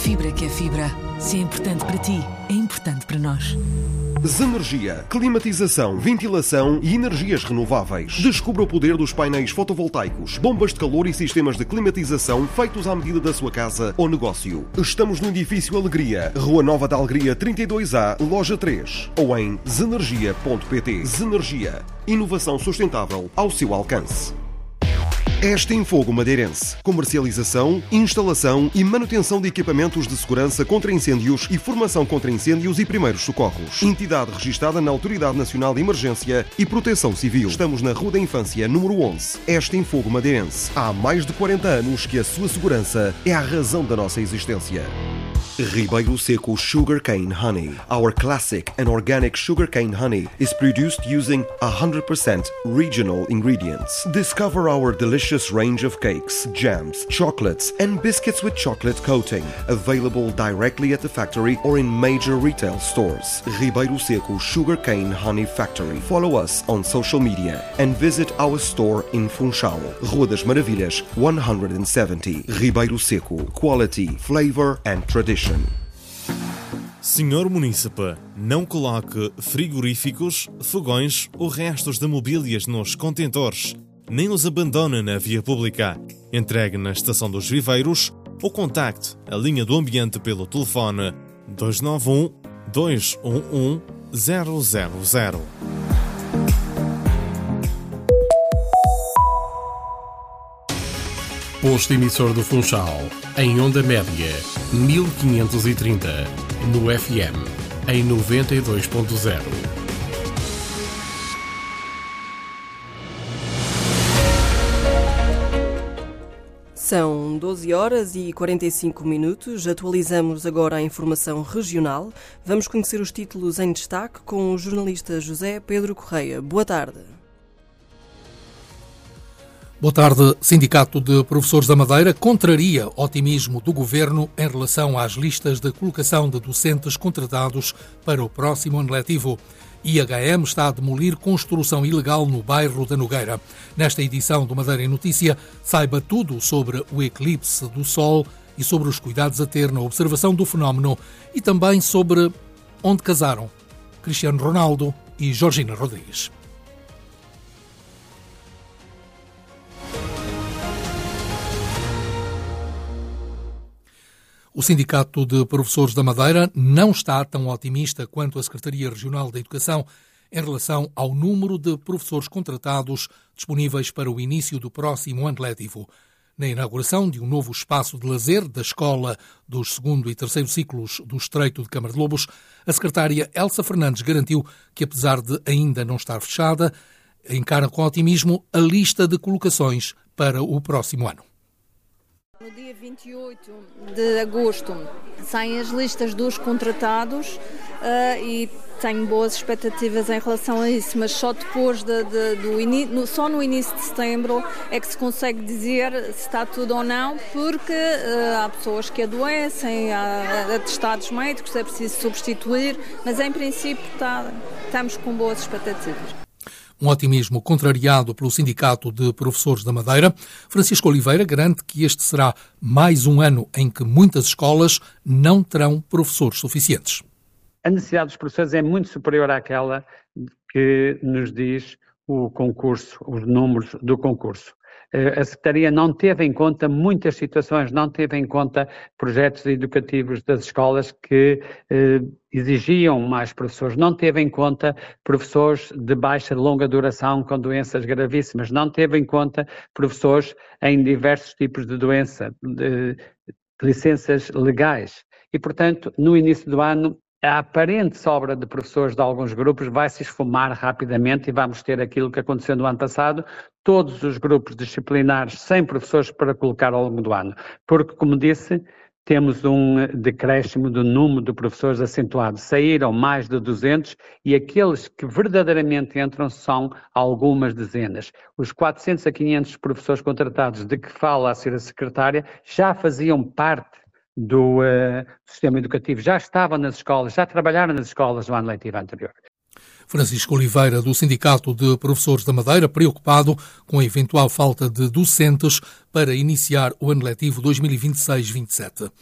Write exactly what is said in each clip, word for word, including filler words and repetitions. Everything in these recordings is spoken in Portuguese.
fibra que é fibra. Se é importante para ti, é importante para nós. Zenergia, climatização, ventilação e energias renováveis. Descubra o poder dos painéis fotovoltaicos, bombas de calor e sistemas de climatização feitos à medida da sua casa ou negócio. Estamos no edifício Alegria, Rua Nova da Alegria trinta e dois A, Loja três, ou em zenergia ponto pt. Zenergia, inovação sustentável ao seu alcance. Extinfogo Madeirense. Comercialização, instalação e manutenção de equipamentos de segurança contra incêndios e formação contra incêndios e primeiros socorros. Entidade registada na Autoridade Nacional de Emergência e Proteção Civil. Estamos na Rua da Infância, número onze. Extinfogo Madeirense. Há mais de quarenta anos que a sua segurança é a razão da nossa existência. Ribeiro Seco Sugarcane Honey. Our classic and organic sugarcane honey is produced using one hundred percent regional ingredients. Discover our delicious range of cakes, jams, chocolates and biscuits with chocolate coating. Available directly at the factory or in major retail stores. Ribeiro Seco Sugarcane Honey Factory. Follow us on social media and visit our store in Funchal, Rua das Maravilhas, one hundred seventy. Ribeiro Seco. Quality, flavor and tradition. Senhor Munícipe, não coloque frigoríficos, fogões ou restos de mobílias nos contentores, nem os abandone na via pública. Entregue na Estação dos Viveiros ou contacte a linha do ambiente pelo telefone dois nove um, dois um um, zero zero zero. Posto emissor do Funchal, em onda média, mil quinhentos e trinta, no F M, em noventa e dois ponto zero. São doze horas e quarenta e cinco minutos. Atualizamos agora a informação regional. Vamos conhecer os títulos em destaque com o jornalista José Pedro Correia. Boa tarde. Boa tarde. Sindicato de Professores da Madeira contraria otimismo do Governo em relação às listas de colocação de docentes contratados para o próximo ano letivo. I H M está a demolir construção ilegal no bairro da Nogueira. Nesta edição do Madeira em Notícia, saiba tudo sobre o eclipse do Sol e sobre os cuidados a ter na observação do fenómeno e também sobre onde casaram Cristiano Ronaldo e Georgina Rodrigues. O Sindicato de Professores da Madeira não está tão otimista quanto a Secretaria Regional da Educação em relação ao número de professores contratados disponíveis para o início do próximo ano letivo. Na inauguração de um novo espaço de lazer da Escola dos segundo e terceiro ciclos do Estreito de Câmara de Lobos, a secretária Elsa Fernandes garantiu que, apesar de ainda não estar fechada, encara com otimismo a lista de colocações para o próximo ano. No dia vinte e oito de agosto saem as listas dos contratados uh, e tenho boas expectativas em relação a isso, mas só depois de, de, do in... no, só no início de setembro é que se consegue dizer se está tudo ou não, porque uh, há pessoas que adoecem, há atestados médicos, é preciso substituir, mas em princípio está, estamos com boas expectativas. Um otimismo contrariado pelo Sindicato de Professores da Madeira. Francisco Oliveira garante que este será mais um ano em que muitas escolas não terão professores suficientes. A necessidade dos professores é muito superior àquela que nos diz o concurso, os números do concurso. A Secretaria não teve em conta muitas situações, não teve em conta projetos educativos das escolas que eh, exigiam mais professores, não teve em conta professores de baixa e longa duração com doenças gravíssimas, não teve em conta professores em diversos tipos de doença, de, de licenças legais. E, portanto, no início do ano, a aparente sobra de professores de alguns grupos vai se esfumar rapidamente e vamos ter aquilo que aconteceu no ano passado, todos os grupos disciplinares sem professores para colocar ao longo do ano. Porque, como disse, temos um decréscimo do número de professores acentuado. Saíram mais de duzentos e aqueles que verdadeiramente entram são algumas dezenas. Os quatrocentos a quinhentos professores contratados de que fala a senhora secretária já faziam parte do uh, sistema educativo, já estavam nas escolas, já trabalharam nas escolas no ano letivo anterior. Francisco Oliveira, do Sindicato de Professores da Madeira, preocupado com a eventual falta de docentes para iniciar o ano letivo dois mil e vinte e seis vinte e sete.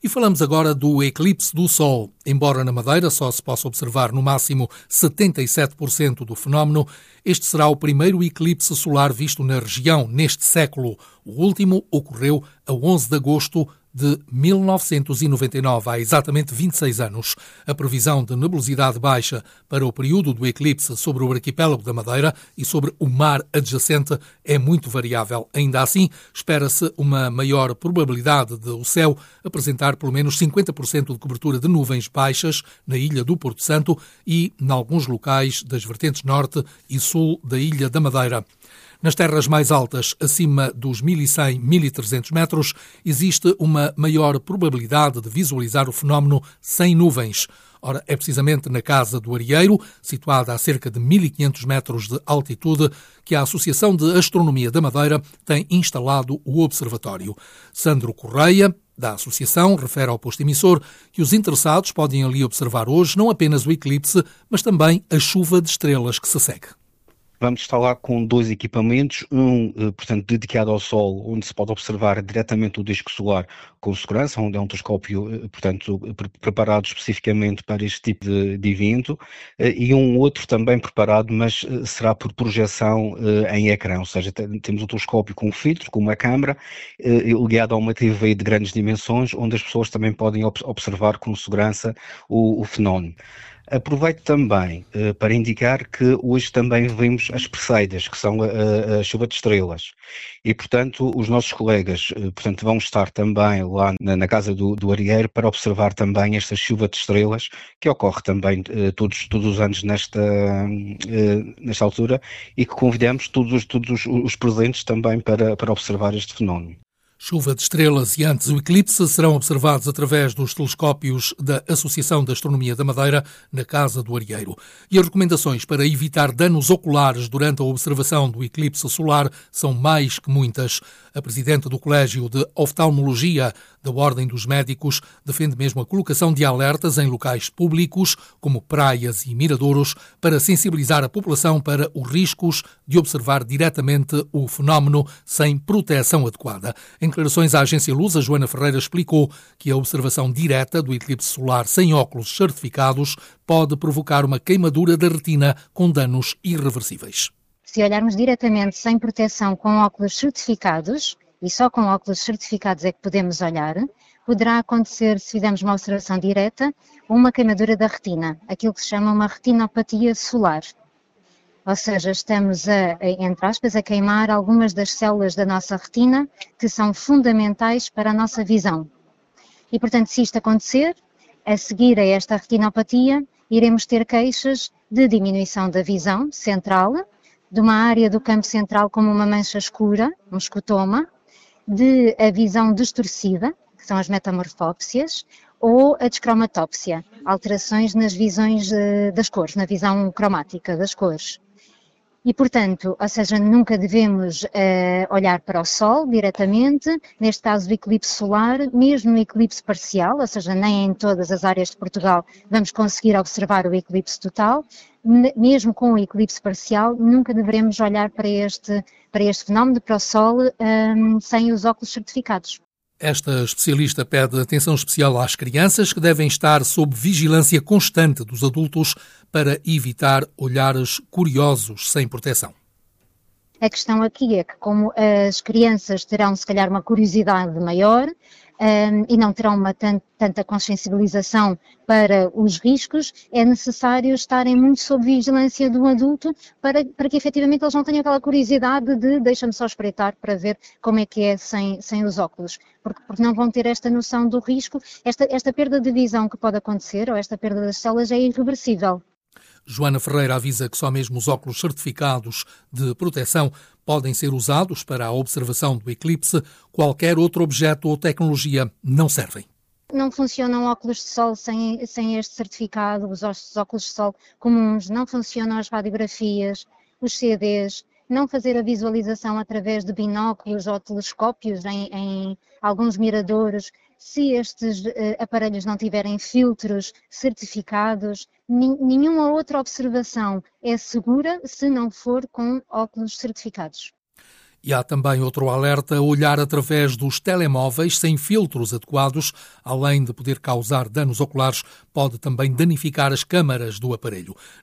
E falamos agora do eclipse do Sol. Embora na Madeira só se possa observar no máximo setenta e sete por cento do fenómeno, este será o primeiro eclipse solar visto na região neste século. O último ocorreu a onze de agosto de mil novecentos e noventa e nove, há exatamente vinte e seis anos. A previsão de nebulosidade baixa para o período do eclipse sobre o arquipélago da Madeira e sobre o mar adjacente é muito variável. Ainda assim, espera-se uma maior probabilidade de o céu apresentar pelo menos cinquenta por cento de cobertura de nuvens baixas na ilha do Porto Santo e, em alguns locais das vertentes norte e sul da ilha da Madeira. Nas terras mais altas, acima dos mil e cem, mil e trezentos metros, existe uma maior probabilidade de visualizar o fenómeno sem nuvens. Ora, é precisamente na Casa do Arieiro, situada a cerca de mil e quinhentos metros de altitude, que a Associação de Astronomia da Madeira tem instalado o observatório. Sandro Correia, da Associação, refere ao posto emissor que os interessados podem ali observar hoje não apenas o eclipse, mas também a chuva de estrelas que se segue. Vamos estar lá com dois equipamentos, um, portanto, dedicado ao Sol, onde se pode observar diretamente o disco solar com segurança, onde é um telescópio, portanto, preparado especificamente para este tipo de, de evento, e um outro também preparado, mas será por projeção em ecrã, ou seja, temos um telescópio com um filtro, com uma câmara, ligado a uma T V de grandes dimensões, onde as pessoas também podem observar com segurança o, o fenómeno. Aproveito também uh, para indicar que hoje também vimos as Perseidas, que são a, a chuva de estrelas. E, portanto, os nossos colegas uh, portanto, vão estar também lá na, na Casa do, do Arieiro para observar também esta chuva de estrelas, que ocorre também uh, todos, todos os anos nesta, uh, nesta altura, e que convidamos todos, todos os, os presentes também para, para observar este fenómeno. Chuva de estrelas e antes o eclipse serão observados através dos telescópios da Associação de Astronomia da Madeira na Casa do Arieiro. E as recomendações para evitar danos oculares durante a observação do eclipse solar são mais que muitas. A presidente do Colégio de Oftalmologia da Ordem dos Médicos defende mesmo a colocação de alertas em locais públicos, como praias e miradouros, para sensibilizar a população para os riscos de observar diretamente o fenómeno sem proteção adequada. Em declarações à agência Luz, a Joana Ferreira explicou que a observação direta do eclipse solar sem óculos certificados pode provocar uma queimadura da retina com danos irreversíveis. Se olharmos diretamente sem proteção com óculos certificados, e só com óculos certificados é que podemos olhar, poderá acontecer, se fizermos uma observação direta, uma queimadura da retina, aquilo que se chama uma retinopatia solar. Ou seja, estamos, a, entre aspas, a queimar algumas das células da nossa retina que são fundamentais para a nossa visão. E, portanto, se isto acontecer, a seguir a esta retinopatia, iremos ter queixas de diminuição da visão central, de uma área do campo central como uma mancha escura, um escotoma, de a visão distorcida, que são as metamorfópsias, ou a descromatópsia, alterações nas visões das cores, na visão cromática das cores. E, portanto, ou seja, nunca devemos uh, olhar para o Sol diretamente, neste caso do eclipse solar, mesmo no eclipse parcial, ou seja, nem em todas as áreas de Portugal vamos conseguir observar o eclipse total, mesmo com o eclipse parcial, nunca devemos olhar para este, para este fenómeno, para o Sol, um, sem os óculos certificados. Esta especialista pede atenção especial às crianças que devem estar sob vigilância constante dos adultos para evitar olhares curiosos sem proteção. A questão aqui é que, como as crianças terão, se calhar, uma curiosidade maior um, e não terão uma tant, tanta consciencialização para os riscos, é necessário estarem muito sob vigilância do adulto para, para que, efetivamente, eles não tenham aquela curiosidade de deixa-me só espreitar para ver como é que é sem, sem os óculos. Porque, porque não vão ter esta noção do risco. Esta, esta perda de visão que pode acontecer, ou esta perda das células, é irreversível. Joana Ferreira avisa que só mesmo os óculos certificados de proteção podem ser usados para a observação do eclipse. Qualquer outro objeto ou tecnologia não servem. Não funcionam óculos de sol sem, sem este certificado, os óculos de sol comuns, não funcionam as radiografias, os C Ds, não fazer a visualização através de binóculos ou telescópios em, em alguns miradouros. Se estes uh, aparelhos não tiverem filtros certificados, nin, nenhuma outra observação é segura se não for com óculos certificados. E há também outro alerta: olhar através dos telemóveis sem filtros adequados, além de poder causar danos oculares, pode também danificar as câmaras do aparelho.